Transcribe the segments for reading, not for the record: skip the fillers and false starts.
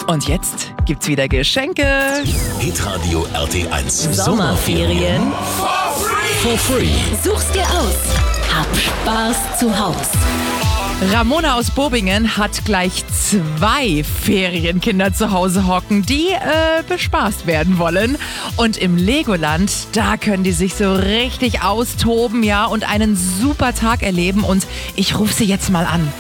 Und jetzt gibt's wieder Geschenke. Hitradio RT1 Sommerferien for free. Such's dir aus. Hab Spaß zu Haus. Ramona aus Bobingen hat gleich 2 Ferienkinder zu Hause hocken, die bespaßt werden wollen. Und im Legoland, da können die sich so richtig austoben, ja, und einen super Tag erleben. Und ich rufe sie jetzt mal an.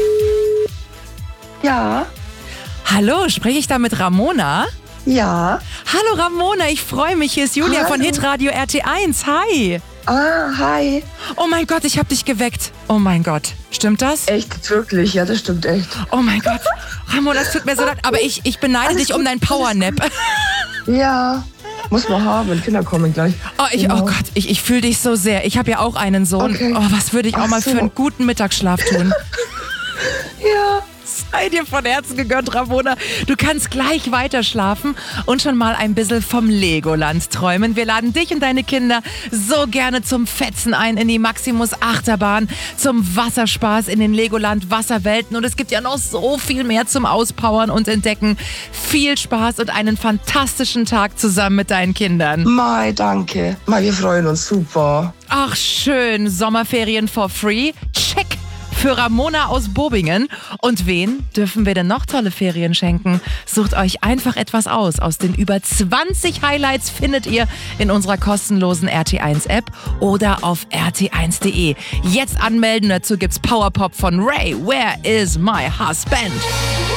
Ja, Hallo, spreche ich da mit Ramona? ja. Hallo Ramona, ich freue mich. Hier ist Julia von Hallo. Hitradio RT1. Hi. Hi. Oh mein Gott, ich habe dich geweckt. Oh mein Gott. Stimmt das? Echt, wirklich, ja, das stimmt echt. Oh mein Gott. Ramona, es tut mir so leid, aber ich beneide dich um dein Powernap. Ja, muss man haben, Kinder kommen gleich. Oh Gott, ich fühle dich so sehr. Ich habe ja auch einen Sohn. Okay. Oh, was würde ich auch Ach mal so. für einen guten Mittagsschlaf tun? Ja. Sei dir von Herzen gegönnt, Ramona. Du kannst gleich weiter schlafen und schon mal ein bisschen vom Legoland träumen. Wir laden dich und deine Kinder so gerne zum Fetzen ein in die Maximus Achterbahn, zum Wasserspaß in den Legoland Wasserwelten. Und es gibt ja noch so viel mehr zum Auspowern und Entdecken. Viel Spaß und einen fantastischen Tag zusammen mit deinen Kindern. Mai, danke. Mai, wir freuen uns, super. Ach schön, Sommerferien for free. Check. Für Ramona aus Bobingen. Und wen dürfen wir denn noch tolle Ferien schenken? Sucht euch einfach etwas aus den über 20 Highlights findet ihr in unserer kostenlosen RT1-App oder auf rt1.de. Jetzt anmelden, dazu gibt's Powerpop von Ray. Where is my husband?